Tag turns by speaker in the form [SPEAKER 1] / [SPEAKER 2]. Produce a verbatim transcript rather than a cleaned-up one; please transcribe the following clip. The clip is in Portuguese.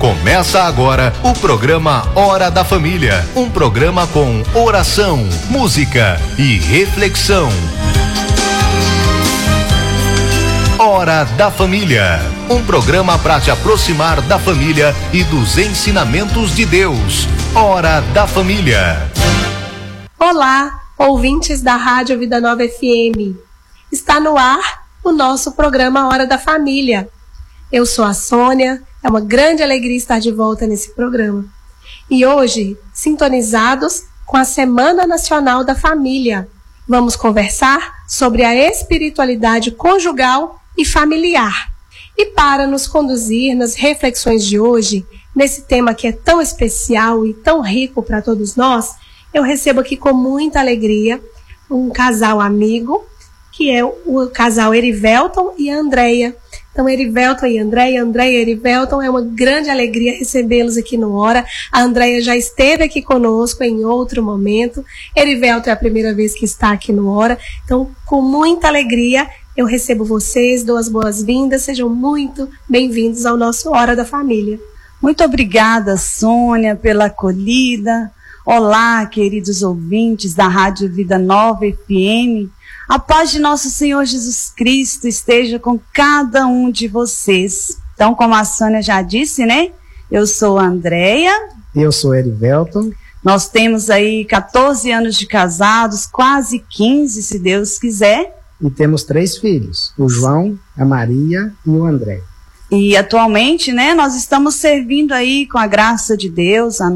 [SPEAKER 1] Começa agora o programa Hora da Família, um programa com oração, música e reflexão. Hora da Família, um programa para te aproximar da família e dos ensinamentos de Deus. Hora da Família.
[SPEAKER 2] Olá, ouvintes da Rádio Vida Nova F M. Está no ar o nosso programa Hora da Família. Eu sou a Sônia, é uma grande alegria estar de volta nesse programa. E hoje, sintonizados com a Semana Nacional da Família, vamos conversar sobre a espiritualidade conjugal e familiar. E para nos conduzir nas reflexões de hoje, nesse tema que é tão especial e tão rico para todos nós, eu recebo aqui com muita alegria um casal amigo, que é o casal Erivelton e Andréia. Então, Erivelton e Andréia, Andréia e Erivelton, é uma grande alegria recebê-los aqui no Hora. A Andréia já esteve aqui conosco em outro momento. Erivelton é a primeira vez que está aqui no Hora. Então, com muita alegria, eu recebo vocês, dou as boas-vindas. Sejam muito bem-vindos ao nosso Hora da Família.
[SPEAKER 3] Muito obrigada, Sônia, pela acolhida. Olá, queridos ouvintes da Rádio Vida Nova F M. A paz de nosso Senhor Jesus Cristo esteja com cada um de vocês. Então, como a Sônia já disse, né? Eu sou a Andréia.
[SPEAKER 4] Eu sou Erivelton.
[SPEAKER 3] Nós temos aí quatorze anos de casados, quase quinze, se Deus quiser.
[SPEAKER 4] E temos três filhos, o João, a Maria e o André.
[SPEAKER 3] E atualmente, né, nós estamos servindo aí com a graça de Deus, a